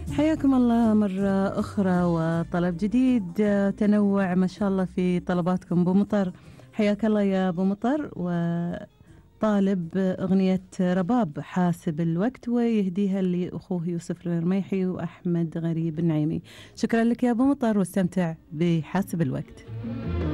حياكم الله مرة أخرى وطلب جديد، تنوع ما شاء الله في طلباتكم. أبو مطر حياك الله يا أبو مطر، وطالب أغنية رباب حاسب الوقت ويهديها لأخوه يوسف الرميحي وأحمد غريب النعيمي. شكرا لك يا أبو مطر واستمتع بحاسب الوقت.